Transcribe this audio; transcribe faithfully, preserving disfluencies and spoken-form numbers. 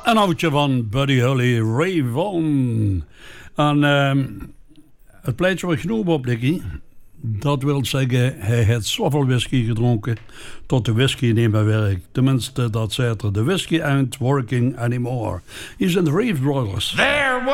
Een oudje van Buddy Holly, Ray Vaughan. En uh, het pleitje wat genomen op, Dickie. Dat wil zeggen, hij heeft zoveel whisky gedronken tot de whisky niet meer werkt. Tenminste, dat zei er. The whisky ain't working anymore. He's in the Reeve Brothers. There